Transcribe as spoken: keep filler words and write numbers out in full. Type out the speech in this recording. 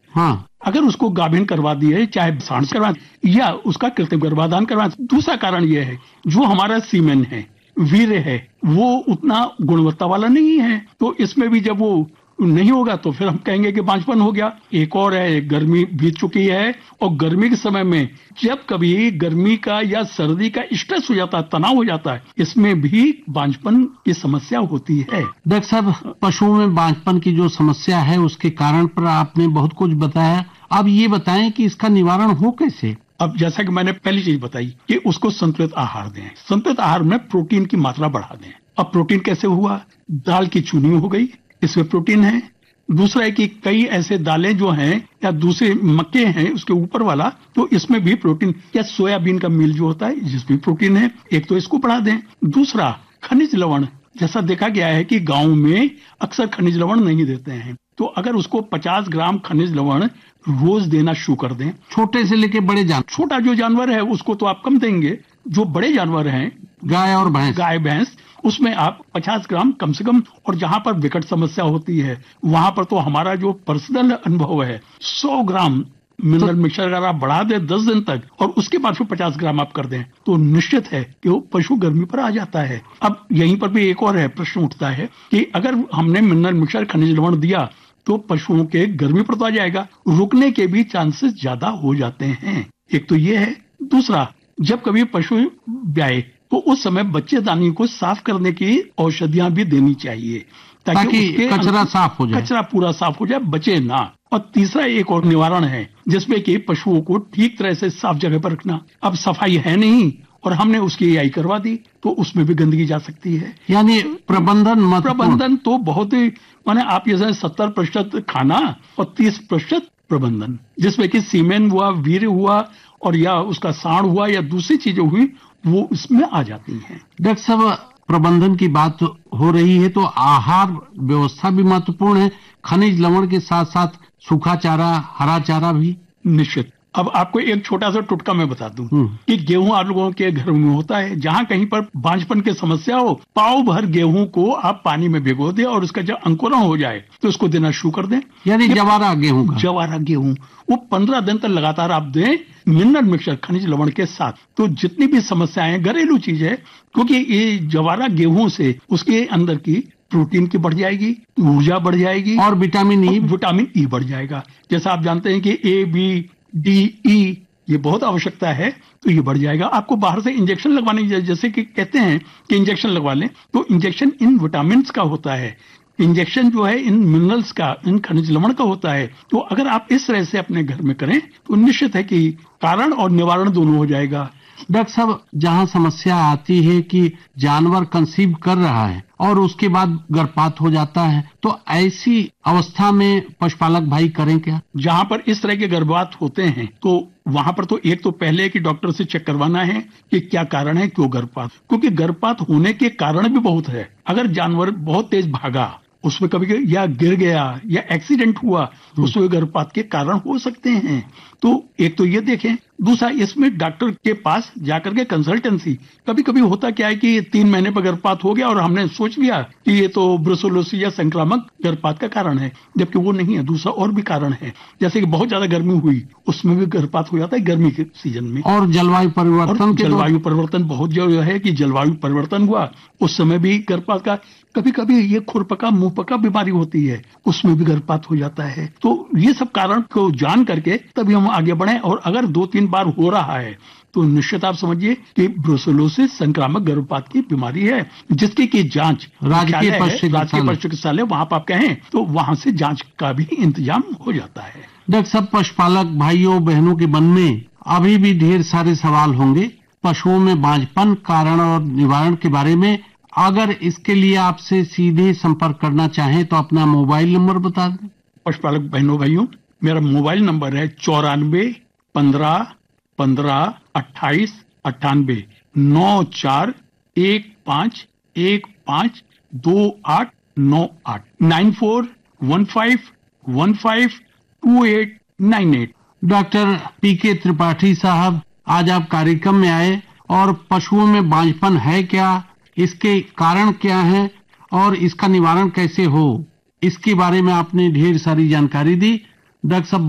हाँ, अगर उसको गाभिन करवा दिए, चाहे सांड से करवा या उसका कृत्रिम गर्भाधान करवा। दूसरा कारण यह है, जो हमारा सीमेन है, वीर्य है, वो उतना गुणवत्ता वाला नहीं है, तो इसमें भी जब वो नहीं होगा तो फिर हम कहेंगे कि बांझपन हो गया। एक और है, गर्मी बीत चुकी है और गर्मी के समय में जब कभी गर्मी का या सर्दी का स्ट्रेस हो जाता है, तनाव हो जाता है, इसमें भी बांझपन की समस्या होती है। डॉक्टर साहब, पशुओं में बांझपन की जो समस्या है उसके कारण पर आपने बहुत कुछ बताया। अब ये बताएं कि इसका निवारण हो कैसे। अब जैसा कि मैंने पहली चीज बताई कि उसको संतुलित आहार दें। संतुलित आहार में प्रोटीन की मात्रा बढ़ा दें। अब प्रोटीन कैसे हुआ? दाल की चूनी हो गई, इसमें प्रोटीन है। दूसरा है कि कई ऐसे दालें जो हैं या दूसरे मक्के हैं उसके ऊपर वाला, तो इसमें भी प्रोटीन, या सोयाबीन का मील जो होता है जिसमें प्रोटीन है, एक तो इसको बढ़ा दें। दूसरा, खनिज लवण। जैसा देखा गया है कि गांव में अक्सर खनिज लवण नहीं देते हैं, तो अगर उसको पचास ग्राम खनिज लवण रोज देना शुरू कर दें। छोटे से लेके बड़े जानवर, छोटा जो जानवर है उसको तो आप कम देंगे, जो बड़े जानवर हैं, गाय और भैंस, गाय भैंस, उसमें आप पचास ग्राम कम से कम। और जहां पर विकट समस्या होती है वहां पर तो हमारा जो पर्सनल अनुभव है, सौ ग्राम मिनरल मिक्सचर अगर आप बढ़ा दें दस दिन तक और उसके बाद फिर पचास ग्राम आप कर दें, तो निश्चित है कि वो पशु गर्मी पर आ जाता है। अब यहीं पर भी एक और है, प्रश्न उठता है कि अगर हमने मिनरल मिक्सचर खनिज लवण दिया तो पशुओं के गर्मी पर तो आ जाएगा, रुकने के भी चांसेस ज्यादा हो जाते हैं। एक तो ये है। दूसरा, जब कभी पशु ब्याए तो उस समय बच्चेदानी को साफ करने की औषधियां भी देनी चाहिए, ताकि, ताकि कचरा साफ हो जाए, कचरा पूरा साफ हो जाए, बचे ना। और तीसरा एक और निवारण है जिसमें कि पशुओं को ठीक तरह से साफ जगह पर रखना। अब सफाई है नहीं और हमने उसकी एआई करवा दी तो उसमें भी गंदगी जा सकती है। यानी प्रबंधन प्रबंधन तो बहुत ही, माने आप जैसे सत्तर प्रतिशत खाना और तीस प्रतिशत प्रबंधन, जिसमें कि सीमेन हुआ, वीर्य हुआ और या उसका साण हुआ या दूसरी चीजें हुई, वो इसमें आ जाती हैं। डॉक्टर साहब, प्रबंधन की बात हो रही है तो आहार व्यवस्था भी महत्वपूर्ण है। खनिज लवण के साथ साथ सूखा चारा, हरा चारा भी। निश्चित। अब आपको एक छोटा सा टुटका मैं बता दूं कि गेहूं आप लोगों के घर में होता है, जहां कहीं पर बांझपन की समस्या हो, पाव भर गेहूं को आप पानी में भिगो दें और उसका जब अंकुरण हो जाए तो उसको देना शुरू कर दें। यानी जवारा गेहूं का? जवारा गेहूं वो पंद्रह दिन तक लगातार आप दें मिनरल मिक्सचर खनिज लवण के साथ, तो जितनी भी समस्याएं, घरेलू चीज है, क्योंकि ये जवारा गेहूं से उसके अंदर की प्रोटीन की बढ़ जाएगी, ऊर्जा बढ़ जाएगी और विटामिन ई विटामिन ई बढ़ जाएगा। जैसा आप जानते हैं कि ए, बी, डी, ई ये बहुत आवश्यकता है, तो ये बढ़ जाएगा। आपको बाहर से इंजेक्शन लगवाने की, जैसे कि कहते हैं कि इंजेक्शन लगवा लें, तो इंजेक्शन इन विटामिन का होता है, इंजेक्शन जो है इन मिनरल्स का, इन खनिज लवण का होता है। तो अगर आप इस तरह से अपने घर में करें तो निश्चित है कि कारण और निवारण दोनों हो जाएगा। डॉक्टर साहब, जहां समस्या आती है कि जानवर कंसीव कर रहा है और उसके बाद गर्भपात हो जाता है, तो ऐसी अवस्था में पशुपालक भाई करें क्या? जहां पर इस तरह के गर्भपात होते हैं तो वहां पर तो एक तो पहले कि डॉक्टर से चेक करवाना है कि क्या कारण है, क्यों गर्भपात, क्योंकि गर्भपात होने के कारण भी बहुत है। अगर जानवर बहुत तेज भागा, उसमें कभी या गिर गया या एक्सीडेंट हुआ, उसमें गर्भपात के कारण हो सकते हैं। तो एक तो ये देखें। दूसरा, इसमें डॉक्टर के पास जाकर के कंसल्टेंसी, कभी कभी होता क्या है कि तीन महीने पर गर्भपात हो गया और हमने सोच लिया कि ये तो ब्रुसेलोसिस या संक्रामक गर्भपात का कारण है, जबकि वो नहीं है, दूसरा और भी कारण है। जैसे कि बहुत ज्यादा गर्मी हुई, उसमें भी गर्भपात हो जाता है गर्मी के सीजन में। और जलवायु परिवर्तन के जलवायु परिवर्तन बहुत जो है कि जलवायु परिवर्तन हुआ, उस समय भी गर्भपात का, कभी कभी ये खुरपका मुंहपका बीमारी होती है, उसमें भी गर्भपात हो जाता है। तो ये सब कारण को जान करके तभी हम आगे बढ़े। और अगर दो तीन बार हो रहा है तो निश्चित आप समझिए कि ब्रुसेलोसिस संक्रामक गर्भपात की बीमारी है, जिसकी की जांच राजकीय पशु चिकित्सालय वहां पर आप कहें तो वहां से जांच का भी इंतजाम हो जाता है। डॉक्टर साहब, पशुपालक भाइयों बहनों के मन में अभी भी ढेर सारे सवाल होंगे पशुओं में बांझपन, कारण और निवारण के बारे में। अगर इसके लिए आपसे सीधे संपर्क करना चाहें तो अपना मोबाइल नंबर बता दें। पशुपालक बहनों भाइयों, मेरा मोबाइल नंबर है चौरानवे पंद्रह पंद्रह अट्ठाईस अट्ठानबे नौ चार एक पाँच एक पाँच दो आठ नौ आठ nine four one five one five to eight nine eight. Doctor P के त्रिपाठी साहब, आज आप कार्यक्रम में आए और पशुओं में बांझपन है क्या, इसके कारण क्या है और इसका निवारण कैसे हो, इसके बारे में आपने ढेर सारी जानकारी दी। डॉक्टर साहब